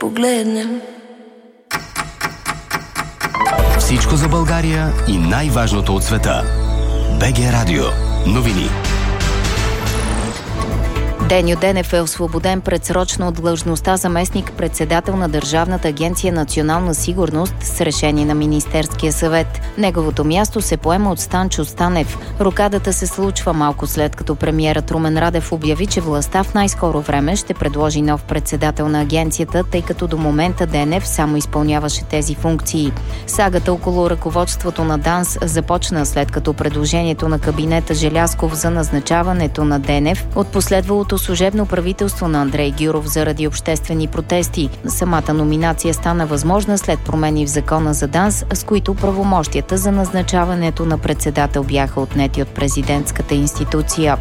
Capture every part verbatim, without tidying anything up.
погледнем. Всичко за България и най-важното от света. БГ Радио. Новини. Деньо Денев е освободен предсрочно от длъжността заместник-председател на Държавната агенция национална сигурност с решение на Министерския съвет. Неговото място се поема от Станчо Станев. Рокадата се случва малко след като премиерът Румен Радев обяви, че властта в най-скоро време ще предложи нов председател на агенцията, тъй като до момента Денев само изпълняваше тези функции. Сагата около ръководството на ДАНС започна след като предложението на кабинета Желязков за назначаването на Денев от последвалото служебно правителство на Андрей Гюров заради обществени протести. Самата номинация стана възможна след промени в закона за ДАНС, с които правомощията за назначаването на председател бяха отнети от президентската институция.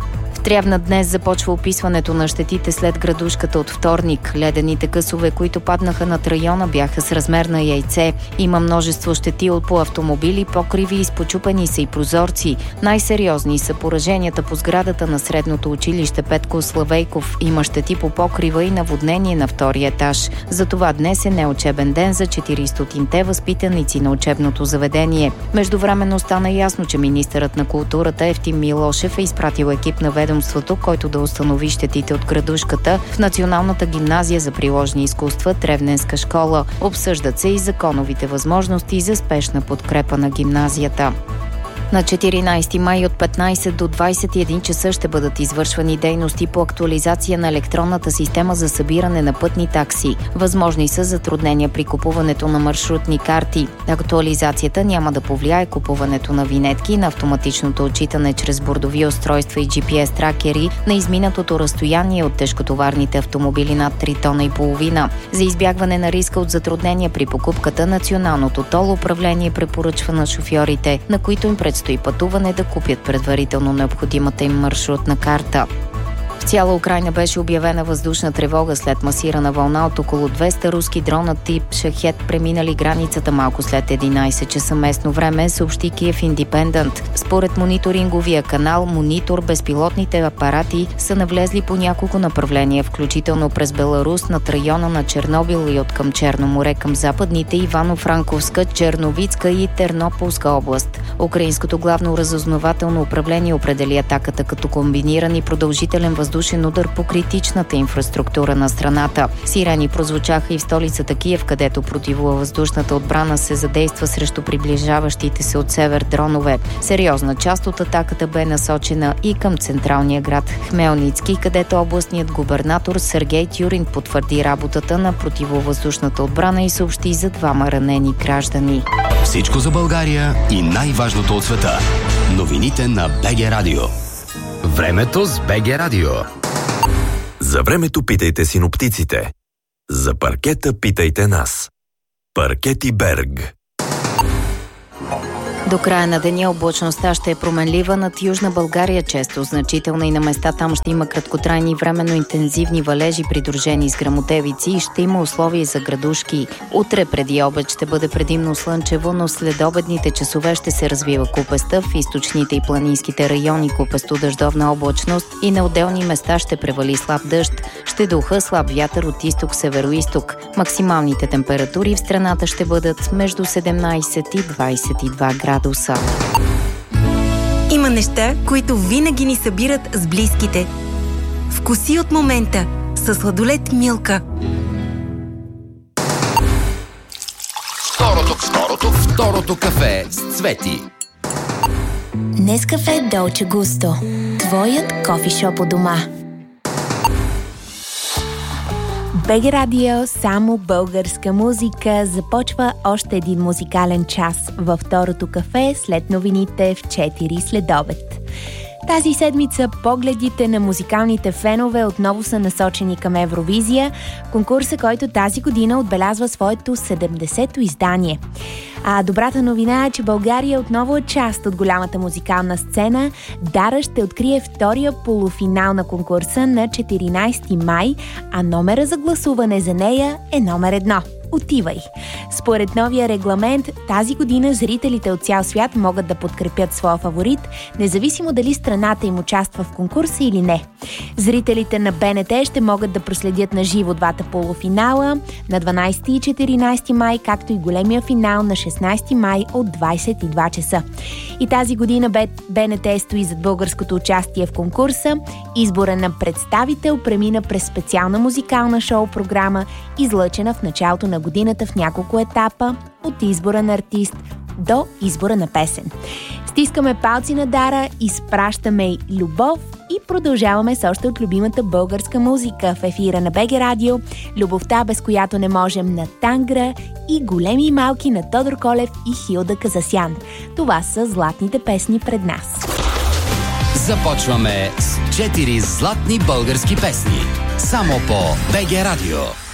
В Трявна днес започва описването на щетите след градушката от вторник. Ледените късове, които паднаха над района, бяха с размер на яйце. Има множество щети от по автомобили, покриви, изпочупени са и прозорци. Най-сериозни са пораженията по сградата на средното училище Петко Славейков. Има щети по покрива и наводнение на втория етаж. Затова днес е неучебен ден за четиристотинте възпитаници на учебното заведение. Междувременно стана ясно, че министърът на културата Евтим Милошев е изпратил екип на ведомството, който да установи щетите от градушката в Националната гимназия за приложни изкуства Тревненска школа. Обсъждат се и законовите възможности за спешна подкрепа на гимназията. На четиринайсети май от петнайсет до двайсет и един часа ще бъдат извършвани дейности по актуализация на електронната система за събиране на пътни такси. Възможни са затруднения при купуването на маршрутни карти. Актуализацията няма да повлияе купуването на винетки, на автоматичното отчитане чрез бордови устройства и джи пи ес тракери на изминатото разстояние от тежкотоварните автомобили над три тона и половина. За избягване на риска от затруднения при покупката, Националното тол управление препоръчва на шофьорите, на които им предстои и пътуване, да купят предварително необходимата им маршрутна карта. В цяла Украйна беше обявена въздушна тревога след масирана вълна от около двеста руски дрона тип Шахед, преминали границата малко след единайсет часа местно време, съобщи Киев Индипендент. Според мониторинговия канал Монитор, безпилотните апарати са навлезли по няколко направления, включително през Беларус, над района на Чернобил и от към Черно море към западните Ивано-Франковска, Черновицка и Тернополска област. Украинското главно разузнавателно управление определи атаката като комбиниран и продължителен въздушен въздушен удар по критичната инфраструктура на страната. Сирени прозвучаха и в столицата Киев, където противовъздушната отбрана се задейства срещу приближаващите се от север дронове. Сериозна част от атаката бе насочена и към централния град Хмелницки, където областният губернатор Сергей Тюрин потвърди работата на противовъздушната отбрана и съобщи за двама ранени граждани. Всичко за България и най-важното от света. Новините на БГ Радио. Времето с БГ Радио. За времето питайте синоптиците. За паркета питайте нас. Паркети Берг. До края на деня облачността ще е променлива над Южна България, често значителна и на места там ще има краткотрайни временно интензивни валежи, придружени с гръмотевици и ще има условия за градушки. Утре преди обед ще бъде предимно слънчево, но след обедните часове ще се развива купеста, в източните и планинските райони купесто дъждовна облачност и на отделни места ще превали слаб дъжд. Ще духа слаб вятър от изток-североизток. Максималните температури в страната ще бъдат между седемнайсет и двайсет и два градуса. Има неща, които винаги ни събират с близките. Вкуси от момента със сладолед Милка. Второто, второто, второто кафе с Цвети. Нескафе Долче Густо. Твоят кофишоп у дома. БГ Радио, само българска музика. Започва още един музикален час във второто кафе след новините в четири следобед. Тази седмица погледите на музикалните фенове отново са насочени към Евровизия, конкурса, който тази година отбелязва своето седемдесето издание. А добрата новина е, че България отново е част от голямата музикална сцена. Дара ще открие втория полуфинал на конкурса на четиринайсети май, а номера за гласуване за нея е номер едно. Отивай! Според новия регламент, тази година зрителите от цял свят могат да подкрепят своя фаворит, независимо дали страната им участва в конкурса или не. Зрителите на БНТ ще могат да проследят на живо двата полуфинала на дванайсети и четиринайсети май, както и големия финал на шестнайсети май от двайсет и два часа. И тази година БНТ стои зад българското участие в конкурса. Избора на представител премина през специална музикална шоу-програма, излъчена в началото на годината в няколко етапа, от избора на артист до избора на песен. Стискаме палци на Дара, изпращаме й любов и продължаваме с още от любимата българска музика в ефира на БГ Радио, любовта, без която не можем, на Тангра и големи и малки на Тодор Колев и Хилда Казасян. Това са златните песни пред нас. Започваме с четири златни български песни. Само по БГ Радио.